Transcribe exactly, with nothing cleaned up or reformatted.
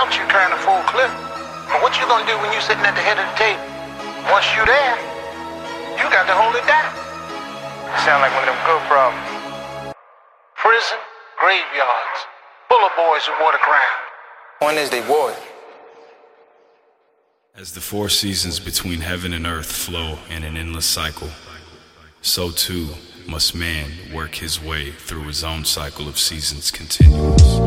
out you carrying a full clip. But what you gonna do when you sitting at the head of the table? Once you there, you got to hold it down. Sound like one of them good problems. Prison, graveyards, full of boys who wore the crown. One is they wore it. As the four seasons between heaven and earth flow in an endless cycle, so too must man work his way through his own cycle of seasons continuous.